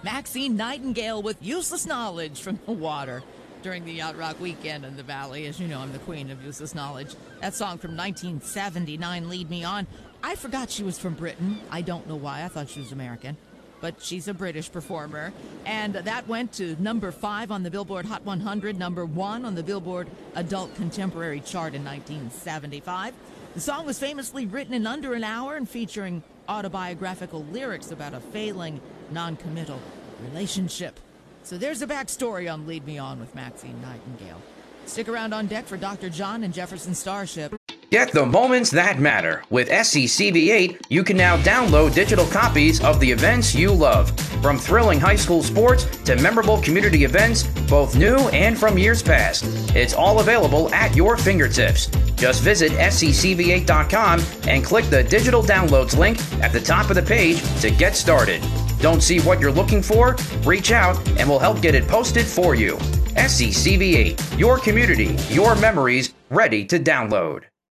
Maxine Nightingale with Useless Knowledge from the Water during the Yacht Rock weekend in the Valley. As you know, I'm the queen of useless knowledge. That song from 1979, Lead Me On. I forgot she was from Britain. I don't know why. I thought she was American. But she's a British performer. And that went to number 5 on the Billboard Hot 100, number 1 on the Billboard Adult Contemporary chart in 1975. The song was famously written in under an hour and featuring autobiographical lyrics about a failing, non-committal relationship. So there's a backstory on Lead Me On with Maxine Nightingale. Stick around on deck for Dr. John and Jefferson Starship. Get the moments that matter. With SCCV8, you can now download digital copies of the events you love. From thrilling high school sports to memorable community events, both new and from years past. It's all available at your fingertips. Just visit SCCV8.com and click the digital downloads link at the top of the page to get started. Don't see what you're looking for? Reach out and we'll help get it posted for you. SCCV8, your community, your memories, ready to download.